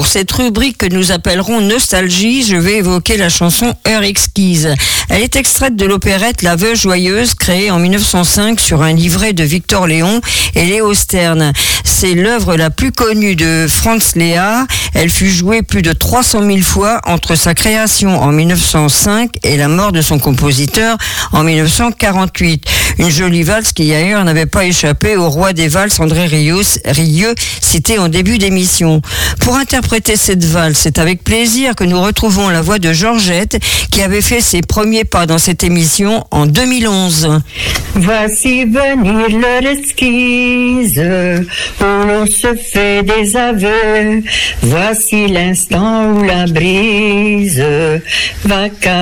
Pour cette rubrique que nous appellerons Nostalgie, je vais évoquer la chanson Heure exquise. Elle est extraite de l'opérette La Veuve joyeuse, créée en 1905 sur un livret de Victor Léon et Léo Stern. C'est l'œuvre la plus connue de Franz Lehár. Elle fut jouée plus de 300 000 fois entre sa création en 1905 et la mort de son compositeur en 1948. Une jolie valse qui d'ailleurs n'avait pas échappé au roi des valses André Rieu, cité en début d'émission. Pour interpréter cette valse, c'est avec plaisir que nous retrouvons la voix de Georgette qui avait fait ses premiers pas dans cette émission en 2011. Voici venir l'heure exquise où l'on se fait des aveux. Voici l'instant où la brise va